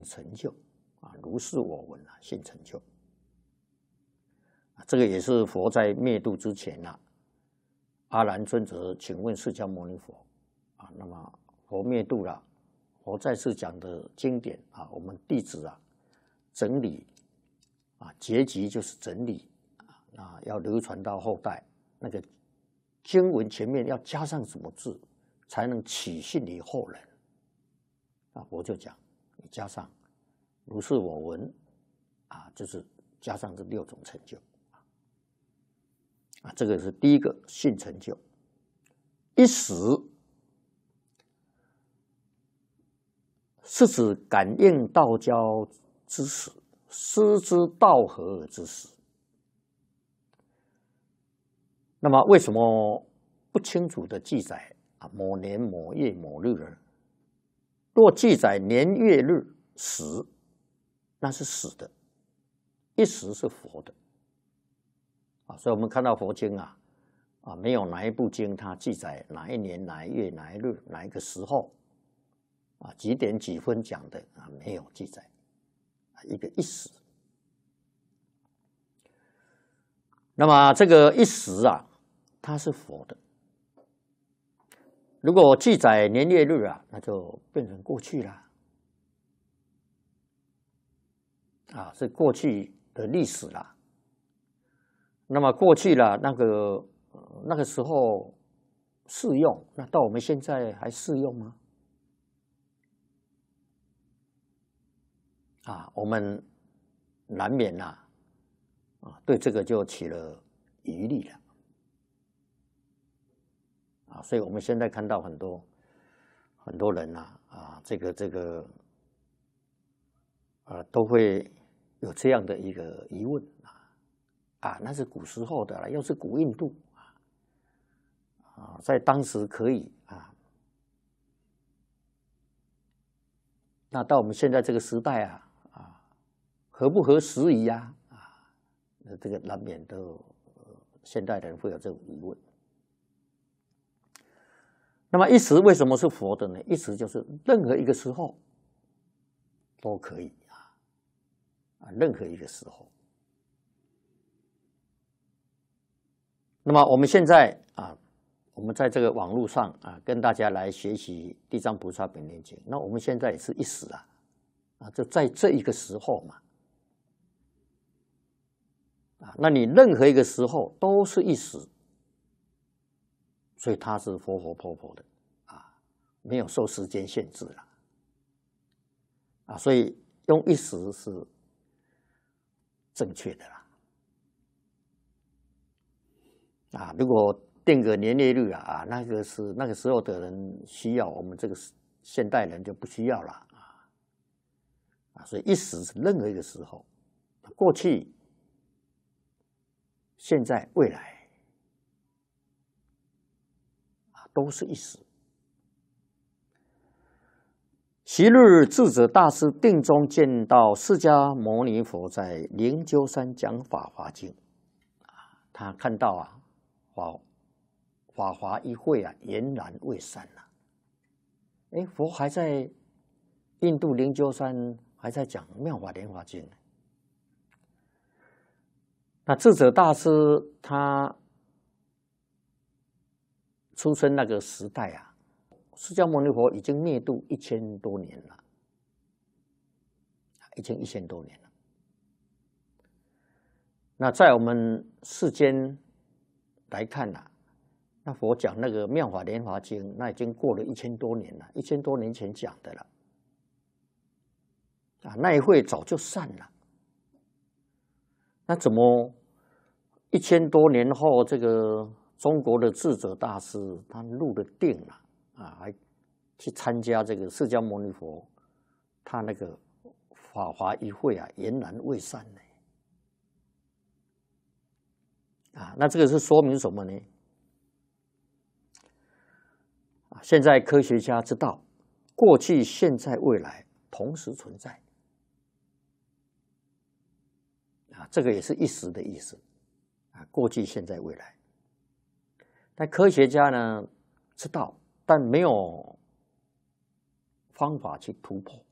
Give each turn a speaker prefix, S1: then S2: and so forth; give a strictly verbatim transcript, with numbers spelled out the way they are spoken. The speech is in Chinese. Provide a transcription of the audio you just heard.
S1: 成就啊，如是我闻啊，信成就。这个也是佛在灭度之前啊，阿难尊者请问释迦牟尼佛啊，那么佛灭度了，佛在世讲的经典啊，我们弟子啊整理啊，结集就是整理啊，要流传到后代。那个经文前面要加上什么字，才能起信于后人啊？佛就讲，你加上如是我闻啊，就是加上这六种成就啊，这个是第一个信成就。一时是指感应道交之时，师之道合之时。那么为什么不清楚的记载啊某年某月某日呢？若记载年月日时，那是死的，一时是佛的啊。所以我们看到佛经啊啊，没有哪一部经它记载哪一年哪一月哪一日哪一个时候啊几点几分讲的啊，没有记载啊，一个一时。那么这个一时啊，它是佛的。如果记载年月日啊，那就变成过去了啊，是过去的历史了。那么过去了，那个那个时候适用，那到我们现在还适用吗？啊，我们难免呐啊，对这个就起了疑虑了。啊，所以我们现在看到很多很多人呐，啊，这个这个，呃，都会有这样的一个疑问啊，啊，那是古时候的了，又是古印度啊，啊，在当时可以啊，那到我们现在这个时代啊，啊，合不合时宜呀？啊，那这个难免都现代人会有这种疑问。那么一时为什么是佛的呢？一时就是任何一个时候都可以啊，啊，任何一个时候。那么我们现在啊，我们在这个网络上啊，跟大家来学习《地藏菩萨本愿经》。那我们现在也是一时啊，啊，就在这一个时候嘛，啊，那你任何一个时候都是一时。所以它是活活泼泼的啊，没有受时间限制了啊，所以用一时是正确的啦啊。如果定个年月日啊啊，那个是那个时候的人需要，我们这个现代人就不需要了啊啊。所以一时是任何一个时候，过去、现在、未来。都是一时。昔日智者大师定中见到释迦牟尼佛在灵鹫山讲《法华经》，他看到啊，法法华一会啊，俨然未散了。哎，佛还在印度灵鹫山还在讲《妙法莲华经》。那智者大师他出生那个时代啊，释迦牟尼佛已经灭度一千多年了，已经一千多年了。那在我们世间来看啊，那佛讲那个《妙法莲华经》，那已经过了一千多年了，一千多年前讲的了，啊，那一会早就散了。那怎么一千多年后这个？中国的智者大师他入了定了啊，还去参加这个释迦牟尼佛他那个法华一会啊，俨然未散呢啊，那这个是说明什么呢？啊，现在科学家知道，过去、现在、未来同时存在啊，这个也是一时的意思啊，过去、现在、未来。但科学家呢知道，但没有方法去突破